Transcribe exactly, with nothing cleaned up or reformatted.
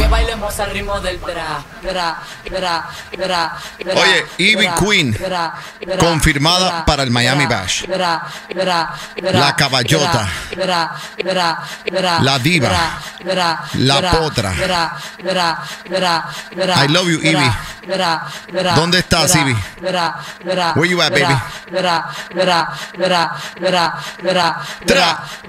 que bailemos al ritmo del bra, bra, bra, bra, bra. Oye, Ivy Queen, confirmada para el Miami Bash. La caballota, la diva, la potra. I love you, Ivy. ¿Dónde estás, Ivy? Where you at, baby? Tra.